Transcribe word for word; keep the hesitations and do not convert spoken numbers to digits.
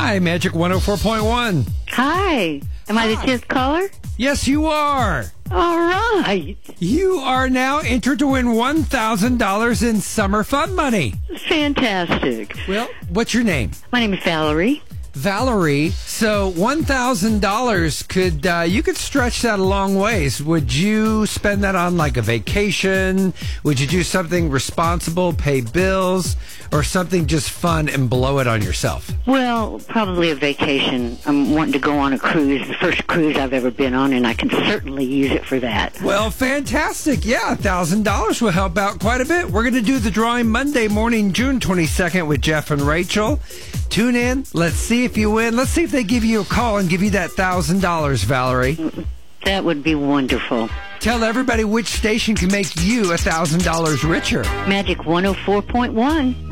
Hi, Magic one oh four point one. Hi. Am I the tenth caller? Yes, you are. All right. You are now entered to win one thousand dollars in summer fun money. Fantastic. Well, what's your name? My name is Valerie. Valerie. So one thousand dollars could, uh, you could stretch that a long ways. Would you spend that on like a vacation? Would you do something responsible, pay bills, or something just fun and blow it on yourself? Well, probably a vacation. I'm wanting to go on a cruise, the first cruise I've ever been on, and I can certainly use it for that. Well, fantastic. Yeah, one thousand dollars will help out quite a bit. We're going to do the drawing Monday morning, June twenty-second with Jeff and Rachel. Tune in. Let's see if you win. Let's see if they give you a call and give you that one thousand dollars, Valerie. That would be wonderful. Tell everybody which station can make you one thousand dollars richer. Magic one oh four point one.